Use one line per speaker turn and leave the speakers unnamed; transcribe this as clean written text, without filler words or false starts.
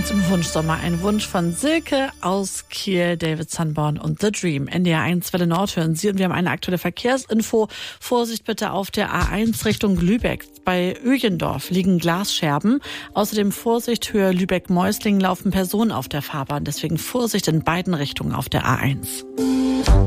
zum Wunschsommer. Ein Wunsch von Silke aus Kiel, David Sanborn und The Dream. NDR1 Welle Nord hören Sie und wir haben eine aktuelle Verkehrsinfo. Vorsicht bitte auf der A1 Richtung Lübeck. Bei Öjendorf liegen Glasscherben. Außerdem Vorsicht, Höhe Lübeck-Mäuslingen laufen Personen auf der Fahrbahn. Deswegen Vorsicht in beiden Richtungen auf der A1.